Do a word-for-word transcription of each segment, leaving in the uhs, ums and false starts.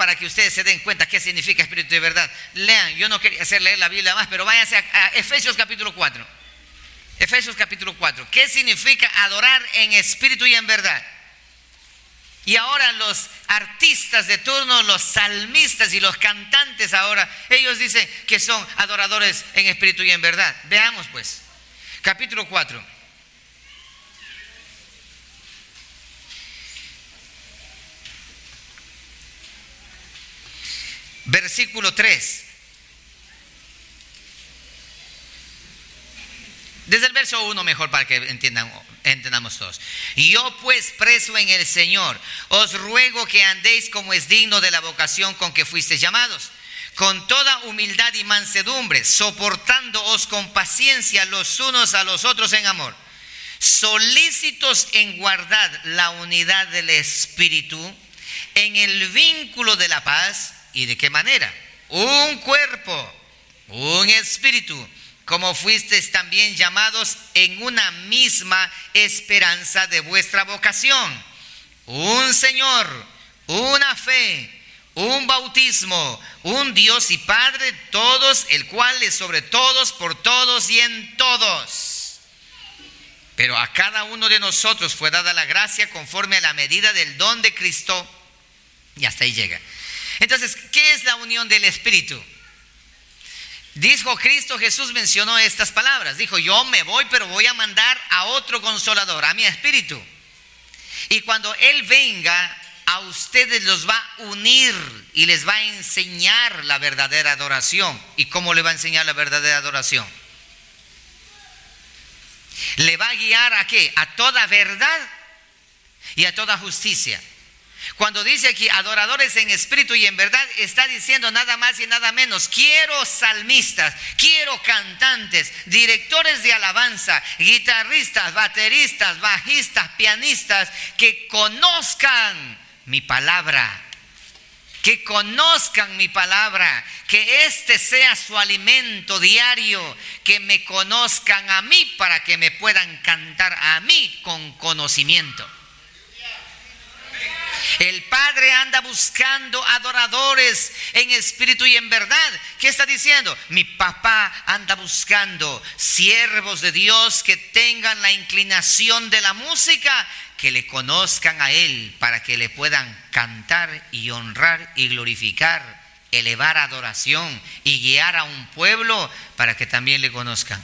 para que ustedes se den cuenta qué significa espíritu de verdad. Lean, yo no quería hacer leer la Biblia más, pero váyanse a, a Efesios capítulo cuatro. Efesios capítulo cuatro. ¿Qué significa adorar en espíritu y en verdad? Y ahora los artistas de turno, los salmistas y los cantantes ahora, ellos dicen que son adoradores en espíritu y en verdad. Veamos pues, capítulo cuatro. Versículo tres. Desde el verso uno mejor para que entiendan, entendamos todos. Yo pues, preso en el Señor, os ruego que andéis como es digno de la vocación con que fuisteis llamados, con toda humildad y mansedumbre, soportándoos con paciencia los unos a los otros en amor, solícitos en guardar la unidad del Espíritu, en el vínculo de la paz. ¿Y de qué manera? Un cuerpo, un espíritu, como fuisteis también llamados en una misma esperanza de vuestra vocación. Un Señor, una fe, un bautismo, un Dios y Padre, todos, el cual es sobre todos, por todos y en todos. Pero a cada uno de nosotros fue dada la gracia conforme a la medida del don de Cristo. Y hasta ahí llega. Entonces, ¿qué es la unión del Espíritu? Dijo Cristo Jesús, mencionó estas palabras. Dijo, yo me voy, pero voy a mandar a otro consolador, a mi Espíritu. Y cuando Él venga, a ustedes los va a unir y les va a enseñar la verdadera adoración. ¿Y cómo le va a enseñar la verdadera adoración? Le va a guiar ¿a qué? A toda verdad y a toda justicia. Cuando dice aquí adoradores en espíritu y en verdad, está diciendo nada más y nada menos. Quiero salmistas, quiero cantantes, directores de alabanza, guitarristas, bateristas, bajistas, pianistas, que conozcan mi palabra, que conozcan mi palabra, que este sea su alimento diario, que me conozcan a mí para que me puedan cantar a mí con conocimiento. El Padre anda buscando adoradores en espíritu y en verdad. ¿Qué está diciendo? Mi papá anda buscando siervos de Dios que tengan la inclinación de la música, que le conozcan a Él para que le puedan cantar y honrar y glorificar, elevar adoración y guiar a un pueblo para que también le conozcan.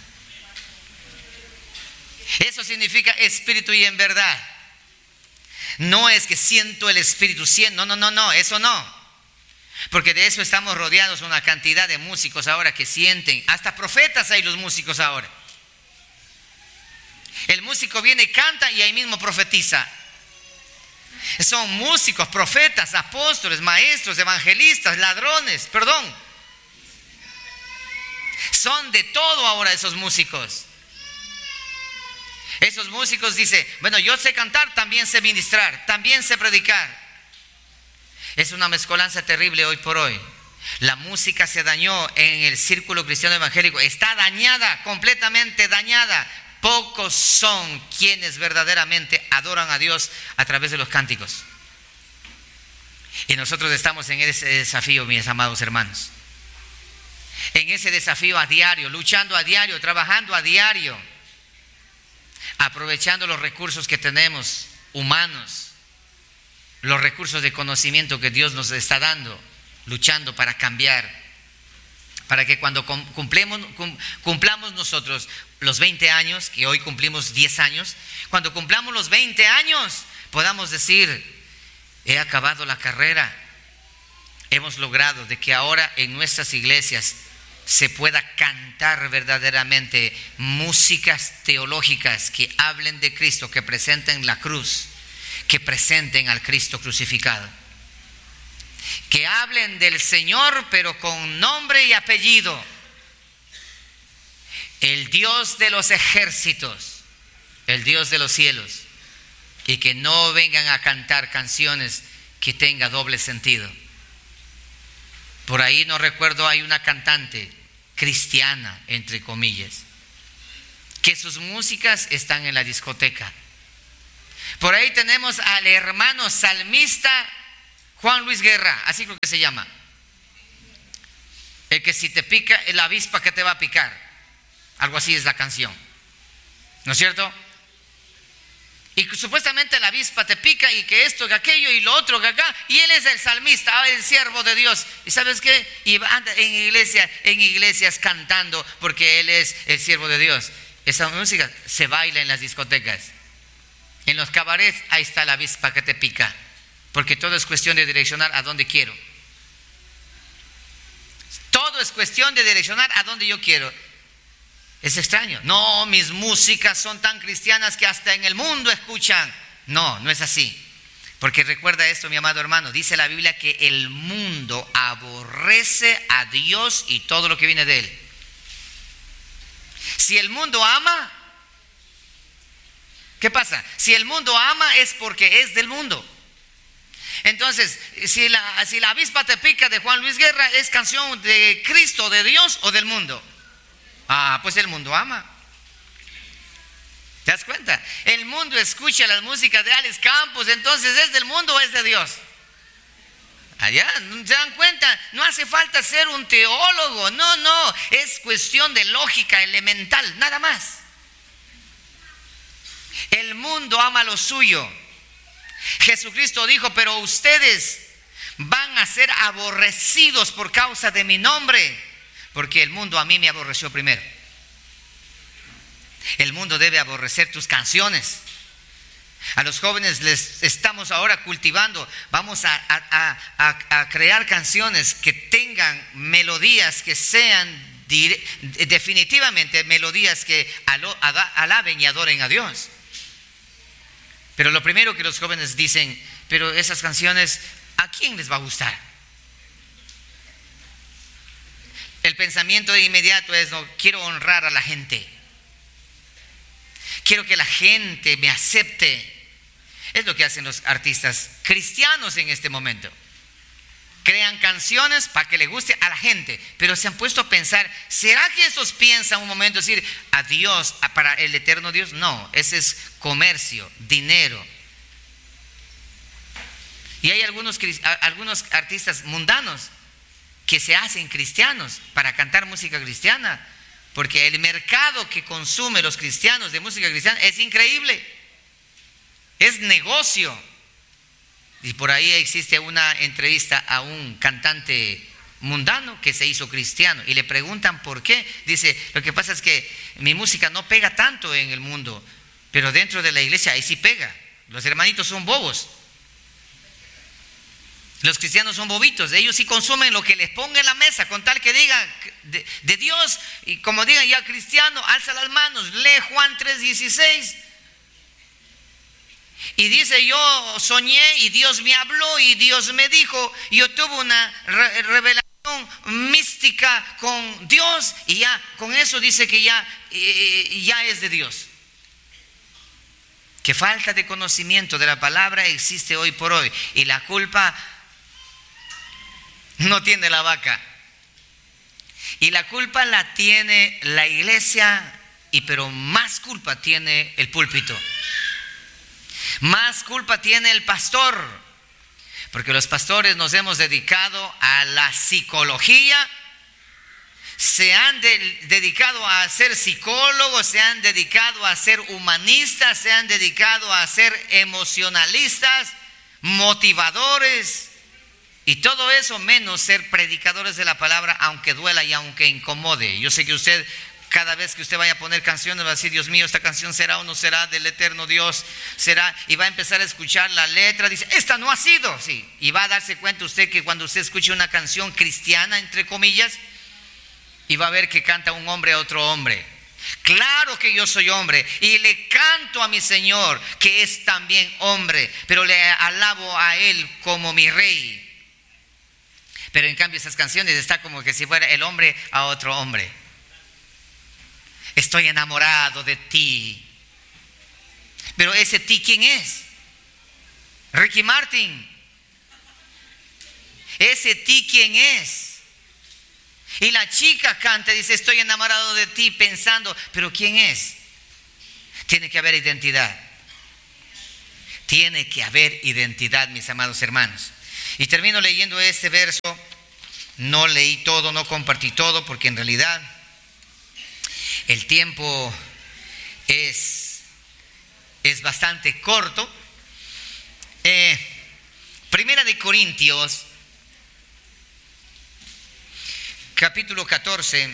Eso significa espíritu y en verdad. No es que siento el Espíritu, siento, no, no, no, no, eso no. Porque de eso estamos rodeados una cantidad de músicos ahora que sienten, hasta profetas hay los músicos ahora. El músico viene y canta y ahí mismo profetiza. Son músicos, profetas, apóstoles, maestros, evangelistas, ladrones, perdón. Son de todo ahora esos músicos. Esos músicos dicen, bueno, yo sé cantar, también sé ministrar, también sé predicar. Es una mezcolanza terrible hoy por hoy. La música se dañó en el círculo cristiano evangélico, está dañada, completamente dañada. Pocos son quienes verdaderamente adoran a Dios a través de los cánticos. Y nosotros estamos en ese desafío, mis amados hermanos. En ese desafío a diario, luchando a diario, trabajando a diario, aprovechando los recursos que tenemos humanos, los recursos de conocimiento que Dios nos está dando, luchando para cambiar, para que cuando cumplemos, cumplamos nosotros los veinte años, que hoy cumplimos diez años, cuando cumplamos los veinte años podamos decir, he acabado la carrera, hemos logrado de que ahora en nuestras iglesias se pueda cantar verdaderamente músicas teológicas que hablen de Cristo, que presenten la cruz, que presenten al Cristo crucificado, que hablen del Señor pero con nombre y apellido, el Dios de los ejércitos, el Dios de los cielos, y que no vengan a cantar canciones que tengan doble sentido. Por ahí no recuerdo, hay una cantante cristiana, entre comillas, que sus músicas están en la discoteca. Por ahí tenemos al hermano salmista Juan Luis Guerra, así creo que se llama. El que si te pica, es la avispa que te va a picar. Algo así es la canción. ¿No es cierto? Y supuestamente la avispa te pica y que esto, que aquello y lo otro, que acá. Y él es el salmista, el siervo de Dios. ¿Y sabes qué? Y anda en iglesia, en iglesias cantando porque él es el siervo de Dios. Esa música se baila en las discotecas. En los cabarets, ahí está la avispa que te pica. Porque todo es cuestión de direccionar a donde quiero. Todo es cuestión de direccionar a donde yo quiero. Es extraño. No, mis músicas son tan cristianas que hasta en el mundo escuchan. No, no es así. Porque recuerda esto, mi amado hermano. Dice la Biblia que el mundo aborrece a Dios y todo lo que viene de Él. Si el mundo ama, ¿qué pasa? Si el mundo ama es porque es del mundo. Entonces, si la, si la avispa te pica de Juan Luis Guerra, ¿es canción de Cristo, de Dios o del mundo? Ah, pues el mundo ama. ¿Te das cuenta? El mundo escucha la música de Alex Campos, entonces ¿es del mundo o es de Dios? Allá, ¿se dan cuenta? No hace falta ser un teólogo, no, no, es cuestión de lógica elemental, nada más. El mundo ama lo suyo. Jesucristo dijo, pero ustedes van a ser aborrecidos por causa de mi nombre, porque el mundo a mí me aborreció primero. El mundo debe aborrecer tus canciones. A los jóvenes les estamos ahora cultivando, vamos a, a, a, a crear canciones que tengan melodías que sean dire, definitivamente melodías que alo, alaben y adoren a Dios. Pero lo primero que los jóvenes dicen, pero esas canciones, ¿a quién les va a gustar? El pensamiento de inmediato es, no, quiero honrar a la gente. Quiero que la gente me acepte. Es lo que hacen los artistas cristianos en este momento. Crean canciones para que le guste a la gente, pero se han puesto a pensar, ¿será que estos piensan un momento decir a Dios, para el eterno Dios? No, ese es comercio, dinero. Y hay algunos, algunos artistas mundanos que se hacen cristianos para cantar música cristiana, porque el mercado que consume los cristianos de música cristiana es increíble, es negocio. Y por ahí existe una entrevista a un cantante mundano que se hizo cristiano y le preguntan por qué. Dice, lo que pasa es que mi música no pega tanto en el mundo, pero dentro de la iglesia ahí sí pega. Los hermanitos son bobos. Los cristianos son bobitos, ellos sí consumen lo que les ponga en la mesa, con tal que digan de, de Dios, y como digan ya cristiano, alza las manos, lee Juan tres dieciséis. Y dice, yo soñé y Dios me habló y Dios me dijo, yo tuve una re- revelación mística con Dios y ya, con eso dice que ya, eh, ya es de Dios. Que falta de conocimiento de la palabra existe hoy por hoy y la culpa no tiene la vaca. Y la culpa la tiene la iglesia, y pero más culpa tiene el púlpito. Más culpa tiene el pastor, porque los pastores nos hemos dedicado a la psicología, se han de, dedicado a ser psicólogos, se han dedicado a ser humanistas, se han dedicado a ser emocionalistas, motivadores, y todo eso menos ser predicadores de la palabra, aunque duela y aunque incomode. Yo sé que usted, cada vez que usted vaya a poner canciones, va a decir, Dios mío, esta canción será o no será del eterno Dios, será, y va a empezar a escuchar la letra, dice, esta no ha sido, sí, y va a darse cuenta usted que cuando usted escuche una canción cristiana, entre comillas, y va a ver que canta un hombre a otro hombre. Claro que yo soy hombre y le canto a mi Señor, que es también hombre, pero le alabo a Él como mi rey. Pero en cambio esas canciones está como que si fuera el hombre a otro hombre. Estoy enamorado de ti. Pero ese ti, ¿quién es? Ricky Martin. Ese ti, ¿quién es? Y la chica canta y dice, estoy enamorado de ti, pensando, pero ¿quién es? Tiene que haber identidad. Tiene que haber identidad, mis amados hermanos. Y termino leyendo este verso. No leí todo, no compartí todo, porque en realidad el tiempo es, es bastante corto. Eh, Primera de Corintios, capítulo catorce.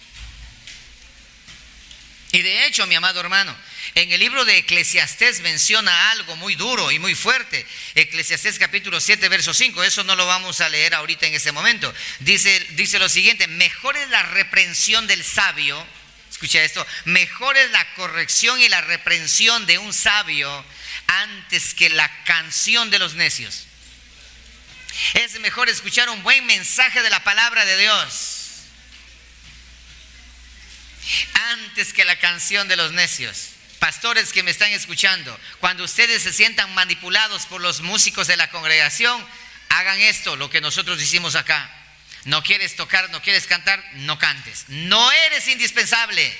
Y de hecho, mi amado hermano, en el libro de Eclesiastés menciona algo muy duro y muy fuerte. Eclesiastés capítulo siete, verso cinco. Eso no lo vamos a leer ahorita en ese momento. Dice, dice lo siguiente: mejor es la reprensión del sabio. Escucha esto: mejor es la corrección y la reprensión de un sabio antes que la canción de los necios. Es mejor escuchar un buen mensaje de la palabra de Dios antes que la canción de los necios. Pastores que me están escuchando, cuando ustedes se sientan manipulados por los músicos de la congregación, hagan esto, lo que nosotros hicimos acá. No quieres tocar, no quieres cantar, no cantes. No eres indispensable.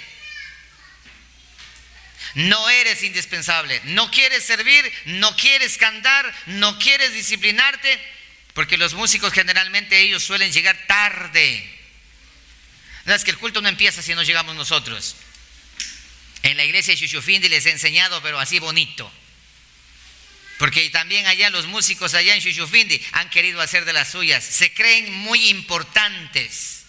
No eres indispensable. No quieres servir, no quieres cantar, no quieres disciplinarte, porque los músicos generalmente ellos suelen llegar tarde. No es que el culto no empieza si no llegamos nosotros. En la iglesia de Xuxufindi les he enseñado, pero así bonito. Porque también allá los músicos allá en Xuxufindi han querido hacer de las suyas. Se creen muy importantes.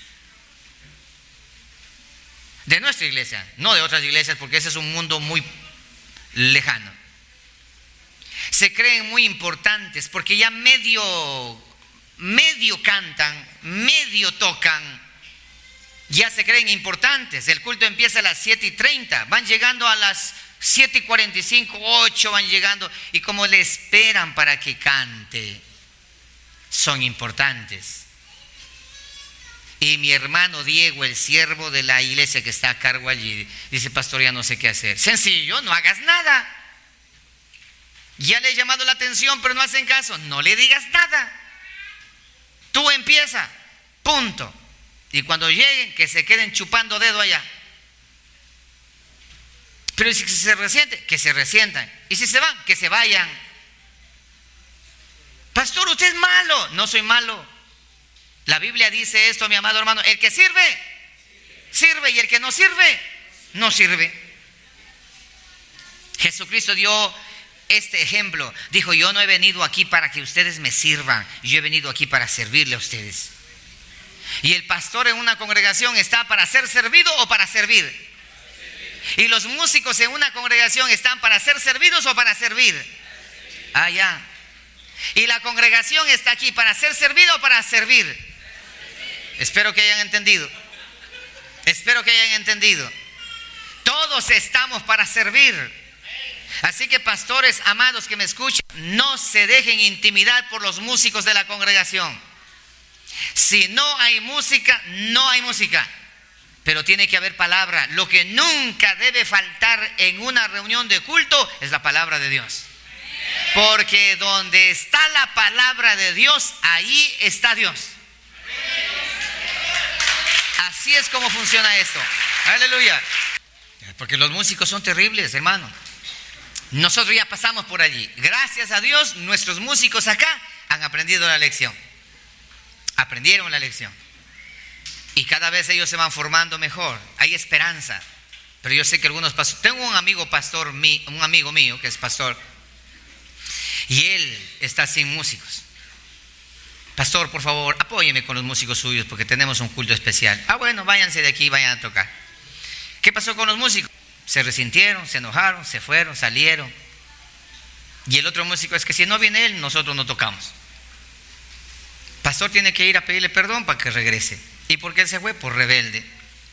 De nuestra iglesia, no de otras iglesias, porque ese es un mundo muy lejano. Se creen muy importantes porque ya medio, medio cantan, medio tocan. Ya se creen importantes. El culto empieza a las siete y treinta. Van llegando a las siete y cuarenta y cinco, ocho van llegando. Y como le esperan para que cante, son importantes. Y mi hermano Diego, el siervo de la iglesia que está a cargo allí, dice: pastor, ya no sé qué hacer. Sencillo, no hagas nada. Ya le he llamado la atención, pero no hacen caso. No le digas nada. Tú empieza, punto. Y cuando lleguen, que se queden chupando dedo allá. Pero si se resienten, que se resientan. Y si se van, que se vayan. Pastor, usted es malo. No soy malo. La Biblia dice esto, mi amado hermano: el que sirve, sirve, y el que no sirve, no sirve. Jesucristo dio este ejemplo. Dijo: yo no he venido aquí para que ustedes me sirvan, yo he venido aquí para servirle a ustedes. Y el pastor en una congregación está para ser servido o para servir. Y los músicos en una congregación están para ser servidos o para servir. Ah, ya. Y la congregación está aquí para ser servido o para servir. Espero que hayan entendido. Espero que hayan entendido. Todos estamos para servir. Así que, pastores amados que me escuchan, no se dejen intimidar por los músicos de la congregación. Si no hay música, no hay música. Pero tiene que haber palabra. Lo que nunca debe faltar en una reunión de culto es la palabra de Dios. Porque donde está la palabra de Dios, ahí está Dios. Así es como funciona esto. Aleluya. Porque los músicos son terribles, hermano. Nosotros ya pasamos por allí. Gracias a Dios, nuestros músicos acá han aprendido la lección. Aprendieron la lección. Y cada vez ellos se van formando mejor. Hay esperanza. Pero yo sé que algunos pastores... Tengo un amigo pastor, un amigo mío que es pastor. Y él está sin músicos. Pastor, por favor, apóyeme con los músicos suyos porque tenemos un culto especial. Ah, bueno, váyanse de aquí y vayan a tocar. ¿Qué pasó con los músicos? Se resintieron, se enojaron, se fueron, salieron. Y el otro músico: es que si no viene él, nosotros no tocamos. Pastor tiene que ir a pedirle perdón para que regrese. ¿Y por qué él se fue? Por rebelde.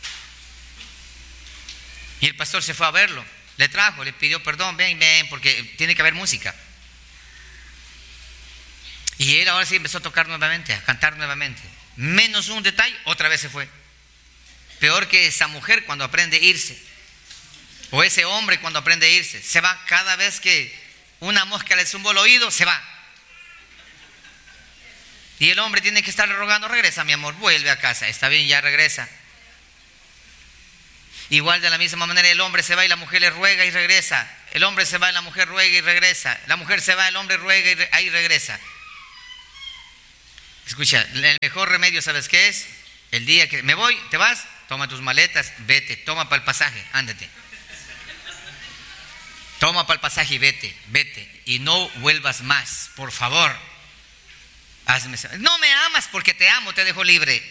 Y el pastor se fue a verlo. Le trajo, le pidió perdón: ven, ven, porque tiene que haber música. Y él ahora sí empezó a tocar nuevamente, a cantar nuevamente. Menos un detalle, otra vez se fue. Peor que esa mujer cuando aprende a irse. O ese hombre cuando aprende a irse. Se va cada vez que una mosca le zumbó el oído, se va. Y el hombre tiene que estarle rogando: regresa, mi amor, vuelve a casa. Está bien, ya regresa. Igual de la misma manera el hombre se va y la mujer le ruega y regresa. El hombre se va y la mujer ruega y regresa. La mujer se va, el hombre ruega y re- ahí regresa. Escucha, el mejor remedio, ¿sabes qué es? El día que me voy, te vas, toma tus maletas, vete, toma para el pasaje, ándate. Toma para el pasaje y vete, vete. Y no vuelvas más, por favor. Hazme, no me amas porque te amo, te dejo libre.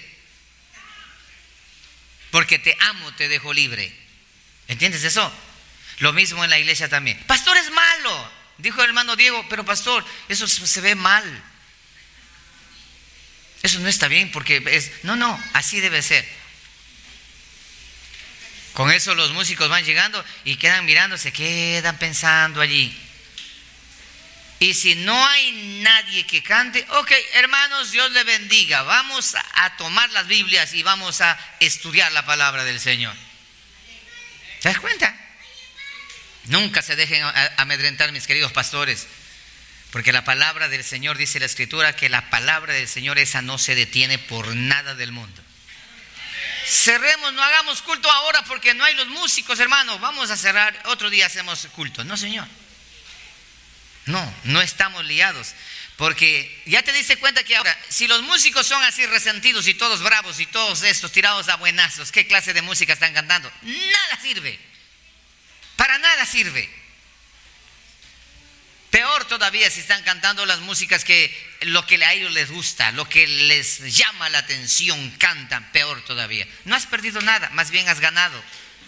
Porque te amo, te dejo libre. ¿Entiendes eso? Lo mismo en la iglesia también. Pastor, es malo, dijo el hermano Diego, pero pastor, eso se ve mal. Eso no está bien porque es... No, no, así debe ser. Con eso los músicos van llegando y quedan mirando, se quedan pensando allí. Y si no hay nadie que cante, ok, hermanos, Dios le bendiga. Vamos a tomar las Biblias y vamos a estudiar la palabra del Señor. ¿Te das cuenta? Nunca se dejen amedrentar, mis queridos pastores, porque la palabra del Señor, dice la Escritura, que la palabra del Señor esa no se detiene por nada del mundo. Cerremos, no hagamos culto ahora porque no hay los músicos, hermano. Vamos a cerrar, otro día hacemos culto. No, Señor. No, no estamos liados. Porque ya te diste cuenta que ahora, si los músicos son así resentidos y todos bravos y todos estos tirados a buenazos, ¿qué clase de música están cantando? Nada sirve. Para nada sirve. Peor todavía si están cantando las músicas que lo que a ellos les gusta, lo que les llama la atención, cantan, peor todavía. No has perdido nada, más bien has ganado.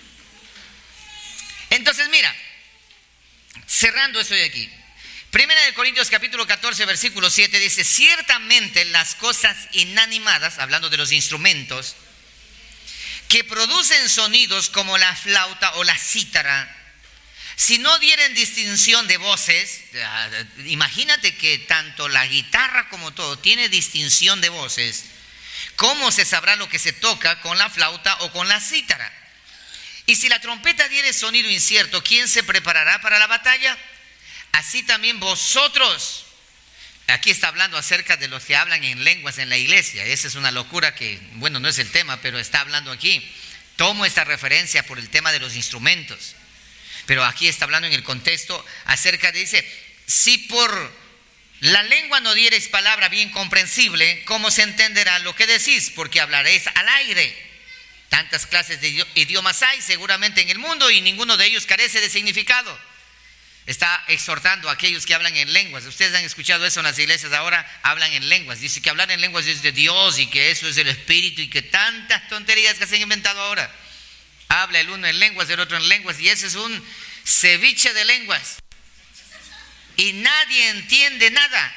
Entonces mira, cerrando esto de aquí. Primera de Corintios capítulo catorce versículo siete dice: ciertamente las cosas inanimadas, hablando de los instrumentos, que producen sonidos como la flauta o la cítara, si no dieren distinción de voces, imagínate que tanto la guitarra como todo tiene distinción de voces, ¿cómo se sabrá lo que se toca con la flauta o con la cítara? Y si la trompeta diere sonido incierto, ¿quién se preparará para la batalla? Así también vosotros. Aquí está hablando acerca de los que hablan en lenguas en la iglesia. Esa es una locura que, bueno, no es el tema, pero está hablando aquí. Tomo esta referencia por el tema de los instrumentos. Pero aquí está hablando en el contexto acerca de, dice, si por la lengua no diereis palabra bien comprensible, ¿cómo se entenderá lo que decís? Porque hablaréis al aire. Tantas clases de idiomas hay seguramente en el mundo y ninguno de ellos carece de significado. Está exhortando a aquellos que hablan en lenguas. Ustedes han escuchado eso en las iglesias ahora, hablan en lenguas. Dice que hablar en lenguas es de Dios y que eso es el Espíritu y que tantas tonterías que se han inventado ahora. Habla el uno en lenguas, el otro en lenguas, y ese es un ceviche de lenguas. Y nadie entiende nada.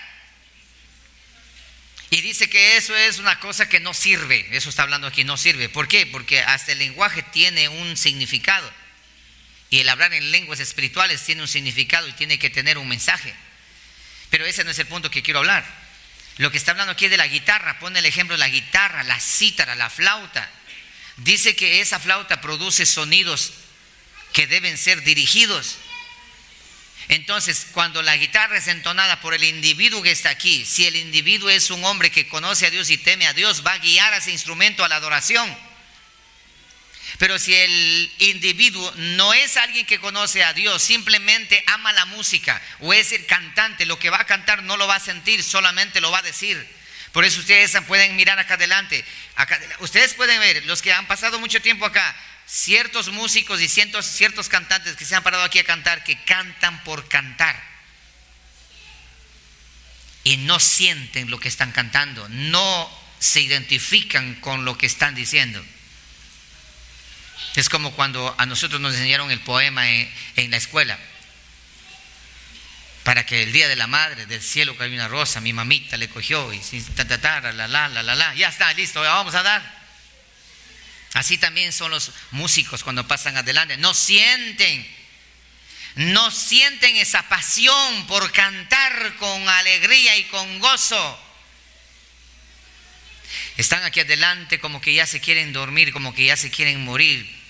Y dice que eso es una cosa que no sirve. Eso está hablando aquí, no sirve. ¿Por qué? Porque hasta el lenguaje tiene un significado. Y el hablar en lenguas espirituales tiene un significado y tiene que tener un mensaje. Pero ese no es el punto que quiero hablar. Lo que está hablando aquí es de la guitarra. Pone el ejemplo de la guitarra, la cítara, la flauta. Dice que esa flauta produce sonidos que deben ser dirigidos. Entonces, cuando la guitarra es entonada por el individuo que está aquí, si el individuo es un hombre que conoce a Dios y teme a Dios, va a guiar a ese instrumento a la adoración. Pero si el individuo no es alguien que conoce a Dios, simplemente ama la música o es el cantante, lo que va a cantar no lo va a sentir, solamente lo va a decir. Por eso ustedes pueden mirar acá adelante. Acá, ustedes pueden ver, los que han pasado mucho tiempo acá, ciertos músicos y ciertos, ciertos cantantes que se han parado aquí a cantar, que cantan por cantar. Y no sienten lo que están cantando, no se identifican con lo que están diciendo. Es como cuando a nosotros nos enseñaron el poema en, en la escuela. Para que el día de la madre, del cielo cayó una rosa, mi mamita le cogió y ta, ta, ta, la, la, la, la, la, ya está, listo, ya vamos a dar. Así también son los músicos cuando pasan adelante. No sienten, no sienten esa pasión por cantar con alegría y con gozo. Están aquí adelante como que ya se quieren dormir, como que ya se quieren morir.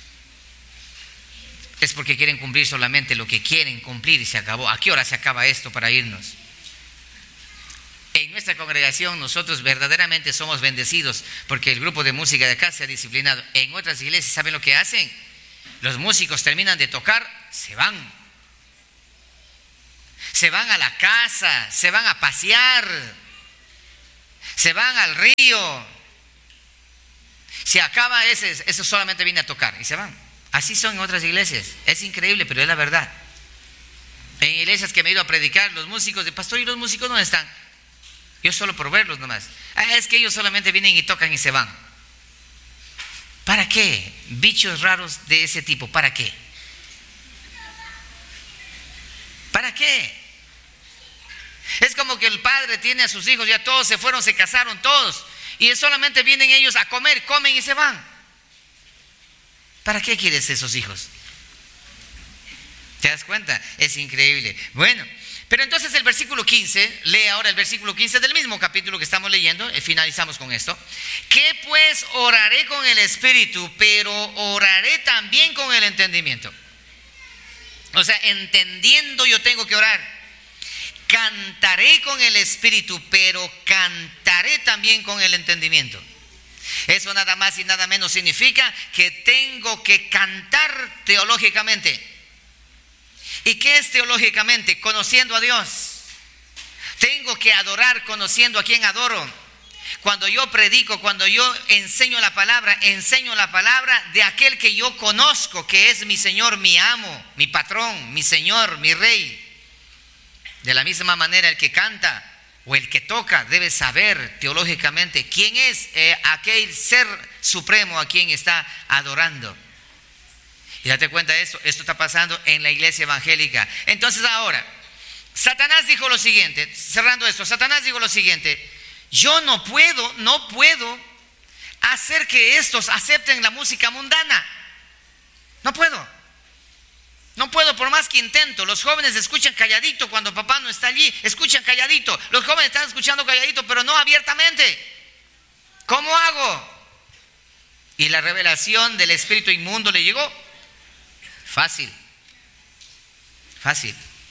Es porque quieren cumplir solamente lo que quieren cumplir y se acabó. ¿A qué hora se acaba esto para irnos? En nuestra congregación nosotros verdaderamente somos bendecidos porque el grupo de música de acá se ha disciplinado. En otras iglesias, ¿saben lo que hacen? Los músicos terminan de tocar, se van. Se van a la casa, se van a pasear. Se van al río. Se acaba ese, eso solamente viene a tocar y se van. Así son en otras iglesias. Es increíble, pero es la verdad. En iglesias que me he ido a predicar, los músicos de pastor, ¿y los músicos dónde están? Yo solo por verlos nomás. Ah, es que ellos solamente vienen y tocan y se van. ¿Para qué? Bichos raros de ese tipo, ¿para qué? ¿Para qué? Es como que el padre tiene a sus hijos, ya todos se fueron, se casaron todos, y solamente vienen ellos a comer, comen y se van. ¿Para qué quieres esos hijos? ¿Te das cuenta? Es increíble. Bueno, pero entonces el versículo quince, lee ahora el versículo quince del mismo capítulo que estamos leyendo, y finalizamos con esto. Que pues oraré con el espíritu, pero oraré también con el entendimiento. O sea, entendiendo yo tengo que orar. Cantaré con el espíritu, pero cantaré también con el entendimiento. Eso nada más y nada menos significa que tengo que cantar teológicamente. ¿Y qué es teológicamente? Conociendo a Dios. Tengo que adorar conociendo a quien adoro. Cuando yo predico, cuando yo enseño la palabra, enseño la palabra de aquel que yo conozco, que es mi Señor, mi amo, mi patrón, mi Señor, mi Rey. De la misma manera, el que canta o el que toca debe saber teológicamente quién es eh, aquel ser supremo a quien está adorando. Y date cuenta de esto, esto está pasando en la iglesia evangélica. Entonces ahora, Satanás dijo lo siguiente, cerrando esto, Satanás dijo lo siguiente: yo no puedo, no puedo hacer que estos acepten la música mundana. No puedo. No puedo, por más que intento. Los jóvenes escuchan calladito cuando papá no está allí. Escuchan calladito. Los jóvenes están escuchando calladito, pero no abiertamente. ¿Cómo hago? Y la revelación del espíritu inmundo le llegó. Fácil. Fácil.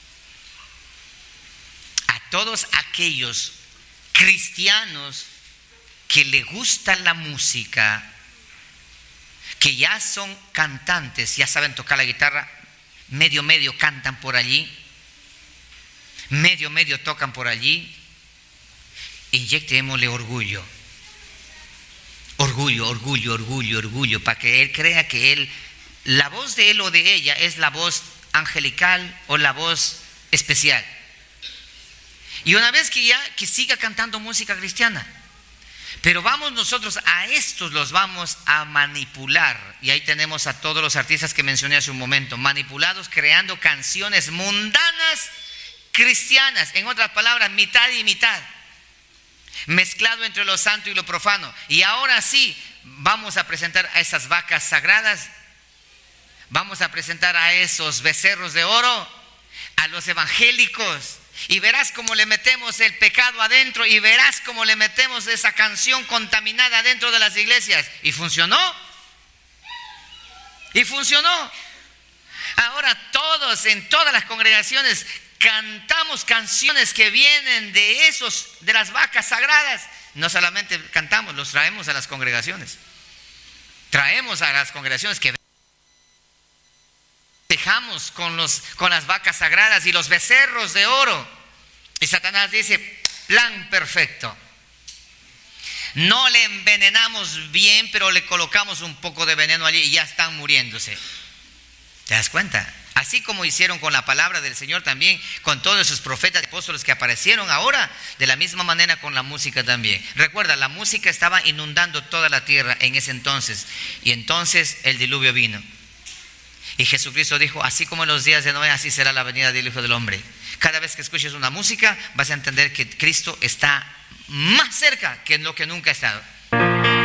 A todos aquellos cristianos que le gusta la música, que ya son cantantes, ya saben tocar la guitarra, medio medio cantan por allí, medio medio tocan por allí, inyectémosle orgullo, orgullo, orgullo, orgullo, orgullo, para que él crea que él, la voz de él o de ella es la voz angelical o la voz especial. Y una vez que ya, que siga cantando música cristiana. Pero vamos nosotros a estos los vamos a manipular. Y ahí tenemos a todos los artistas que mencioné hace un momento, manipulados, creando canciones mundanas cristianas. En otras palabras, mitad y mitad, mezclado entre lo santo y lo profano. Y ahora sí, vamos a presentar a esas vacas sagradas, vamos a presentar a esos becerros de oro, a los evangélicos. Y verás cómo le metemos el pecado adentro, y verás cómo le metemos esa canción contaminada dentro de las iglesias. Y funcionó. Y funcionó. Ahora todos, en todas las congregaciones, cantamos canciones que vienen de esos, de las vacas sagradas. No solamente cantamos, los traemos a las congregaciones. Traemos a las congregaciones que dejamos con, los, con las vacas sagradas y los becerros de oro. Y Satanás dice: plan perfecto. No le envenenamos bien, pero le colocamos un poco de veneno allí y ya están muriéndose. ¿Te das cuenta? Así como hicieron con la palabra del Señor también, con todos esos profetas y apóstoles que aparecieron ahora, de la misma manera con la música también. Recuerda, la música estaba inundando toda la tierra en ese entonces, y entonces el diluvio vino. Y Jesucristo dijo: así como en los días de Noé, así será la venida del Hijo del Hombre. Cada vez que escuches una música, vas a entender que Cristo está más cerca que en lo que nunca ha estado.